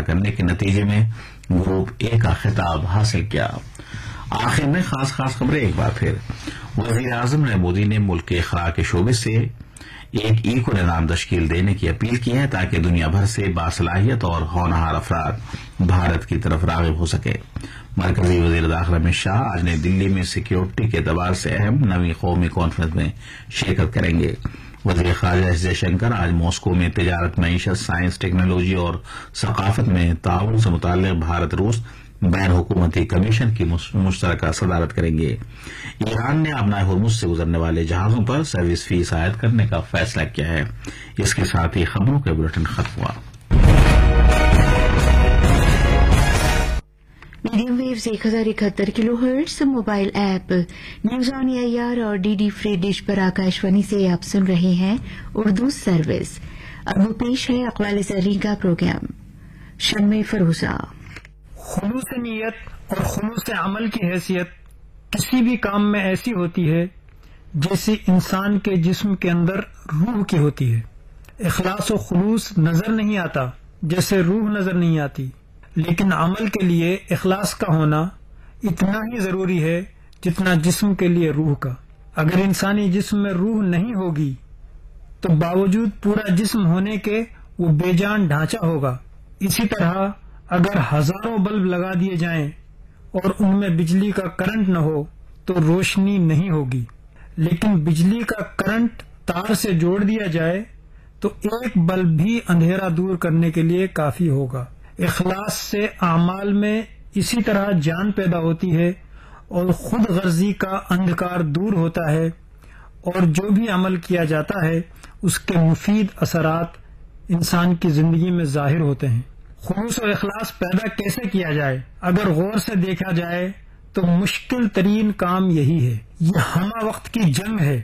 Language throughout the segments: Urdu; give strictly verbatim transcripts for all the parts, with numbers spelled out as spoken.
کرنے کے نتیجے میں گروپ اے کا خطاب حاصل کیا۔ آخر میں خاص خاص خبریں ایک بار پھر۔ وزیر اعظم نریندر مودی نے ملک کے اخراج کے شعبے سے ایک ایکو نظام تشکیل دینے کی اپیل کی ہے تاکہ دنیا بھر سے باصلاحیت اور ہونہار افراد بھارت کی طرف راغب ہو سکے۔ مرکزی وزیر داخلہ امت شاہ آج نئی دلی میں سیکیورٹی کے اعتبار سے اہم نویں قومی کانفرنس میں شرکت کریں گے۔ وزیر خارجہ ایس جے شنکر آج ماسکو میں تجارت، معیشت، سائنس، ٹیکنالوجی اور ثقافت میں تعاون سے متعلق بھارت روس بین حکومتی کمیشن کی مشترکہ صدارت کریں گے۔ ایران نے آبنائے ہرمز سے گزرنے والے جہازوں پر سروس فیس عائد کرنے کا فیصلہ کیا ہے۔ اس کے ساتھ ہی خبروں کا بلیٹن ختم ہوا۔ میڈیم ویوز ایک ہزار اکہتر کلو hertz, mobile app news on a I R اور ڈی ڈی فری ڈش پر آکاشوانی سے آپ سن رہے ہیں اردو سروس۔ اب پیش ہے اقوال زرین کا پروگرام۔ شمع فروزہ۔ خلوص نیت اور خلوص عمل کی حیثیت کسی بھی کام میں ایسی ہوتی ہے جیسے انسان کے جسم کے اندر روح کی ہوتی ہے۔ اخلاص و خلوص نظر نہیں آتا جیسے روح نظر نہیں آتی، لیکن عمل کے لیے اخلاص کا ہونا اتنا ہی ضروری ہے جتنا جسم کے لیے روح کا۔ اگر انسانی جسم میں روح نہیں ہوگی تو باوجود پورا جسم ہونے کے وہ بے جان ڈھانچہ ہوگا۔ اسی طرح اگر ہزاروں بلب لگا دیے جائیں اور ان میں بجلی کا کرنٹ نہ ہو تو روشنی نہیں ہوگی، لیکن بجلی کا کرنٹ تار سے جوڑ دیا جائے تو ایک بلب بھی اندھیرا دور کرنے کے لیے کافی ہوگا۔ اخلاص سے اعمال میں اسی طرح جان پیدا ہوتی ہے اور خود غرضی کا اندھکار دور ہوتا ہے، اور جو بھی عمل کیا جاتا ہے اس کے مفید اثرات انسان کی زندگی میں ظاہر ہوتے ہیں۔ خلوص و اخلاص پیدا کیسے کیا جائے؟ اگر غور سے دیکھا جائے تو مشکل ترین کام یہی ہے۔ یہ ہمہ وقت کی جنگ ہے،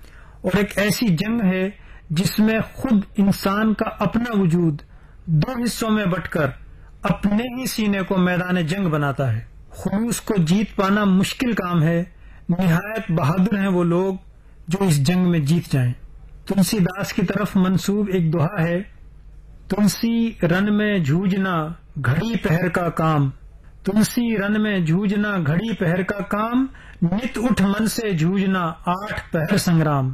اور ایک ایسی جنگ ہے جس میں خود انسان کا اپنا وجود دو حصوں میں بٹ کر اپنے ہی سینے کو میدان جنگ بناتا ہے۔ خلوص کو جیت پانا مشکل کام ہے۔ نہایت بہادر ہیں وہ لوگ جو اس جنگ میں جیت جائیں۔ تلسی داس کی طرف منسوب ایک دعا ہے: تلسی رن میں جھوجنا گھڑی پہر کا کام، تلسی رن میں جھوجنا گھڑی پہر کا کام، نت اٹھ من سے جھوجنا آٹھ پہر سنگرام۔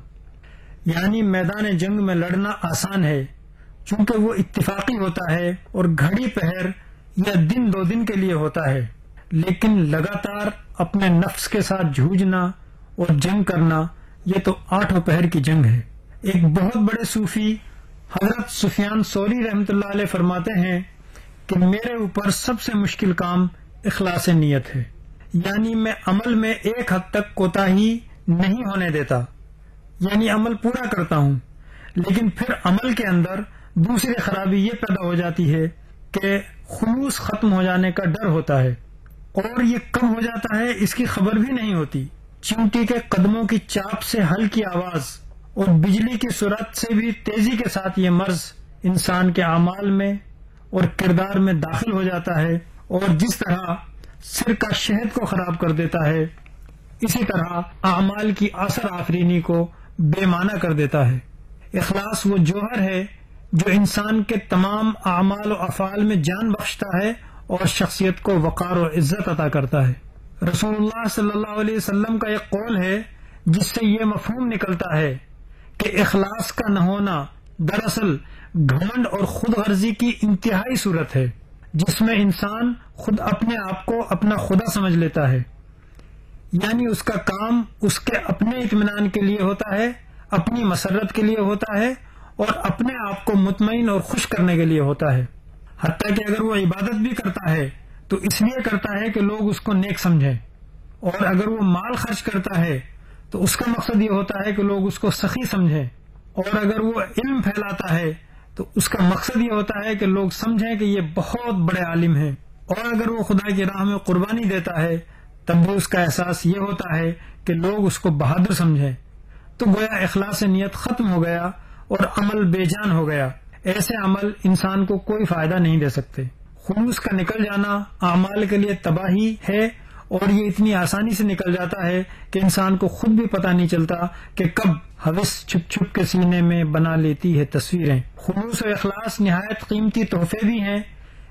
یعنی میدان جنگ میں لڑنا آسان ہے چونکہ وہ اتفاقی ہوتا ہے اور گھڑی پہر یا دن دو دن کے لیے ہوتا ہے، لیکن لگاتار اپنے نفس کے ساتھ جھوجنا اور جنگ کرنا یہ تو آٹھوں پہر کی جنگ ہے۔ ایک بہت بڑے صوفی حضرت سفیان ثوری رحمۃ اللہ علیہ فرماتے ہیں کہ میرے اوپر سب سے مشکل کام اخلاص نیت ہے، یعنی میں عمل میں ایک حد تک کوتاہی نہیں ہونے دیتا، یعنی عمل پورا کرتا ہوں، لیکن پھر عمل کے اندر دوسری خرابی یہ پیدا ہو جاتی ہے کہ خلوص ختم ہو جانے کا ڈر ہوتا ہے، اور یہ کب ہو جاتا ہے اس کی خبر بھی نہیں ہوتی۔ چیونٹی کے قدموں کی چاپ سے ہلکی آواز اور بجلی کی سرعت سے بھی تیزی کے ساتھ یہ مرض انسان کے اعمال میں اور کردار میں داخل ہو جاتا ہے، اور جس طرح سرکہ شہد کو خراب کر دیتا ہے اسی طرح اعمال کی اثر آفرینی کو بے معنی کر دیتا ہے۔ اخلاص وہ جوہر ہے جو انسان کے تمام اعمال و افعال میں جان بخشتا ہے اور شخصیت کو وقار و عزت عطا کرتا ہے۔ رسول اللہ صلی اللہ علیہ وسلم کا ایک قول ہے جس سے یہ مفہوم نکلتا ہے کہ اخلاص کا نہ ہونا دراصل گھمنڈ اور خود غرضی کی انتہائی صورت ہے، جس میں انسان خود اپنے آپ کو اپنا خدا سمجھ لیتا ہے، یعنی اس کا کام اس کے اپنے اطمینان کے لیے ہوتا ہے، اپنی مسرت کے لیے ہوتا ہے اور اپنے آپ کو مطمئن اور خوش کرنے کے لیے ہوتا ہے۔ حتیٰ کہ اگر وہ عبادت بھی کرتا ہے تو اس لیے کرتا ہے کہ لوگ اس کو نیک سمجھیں، اور اگر وہ مال خرچ کرتا ہے تو اس کا مقصد یہ ہوتا ہے کہ لوگ اس کو سخی سمجھیں، اور اگر وہ علم پھیلاتا ہے تو اس کا مقصد یہ ہوتا ہے کہ لوگ سمجھیں کہ یہ بہت بڑے عالم ہیں، اور اگر وہ خدا کی راہ میں قربانی دیتا ہے تب بھی اس کا احساس یہ ہوتا ہے کہ لوگ اس کو بہادر سمجھیں، تو گویا اخلاص نیت ختم ہو گیا اور عمل بے جان ہو گیا۔ ایسے عمل انسان کو کوئی فائدہ نہیں دے سکتے۔ خلوص کا نکل جانا اعمال کے لیے تباہی ہے، اور یہ اتنی آسانی سے نکل جاتا ہے کہ انسان کو خود بھی پتہ نہیں چلتا کہ کب ہوس چھپ چھپ کے سینے میں بنا لیتی ہے تصویریں۔ خلوص و اخلاص نہایت قیمتی تحفے بھی ہیں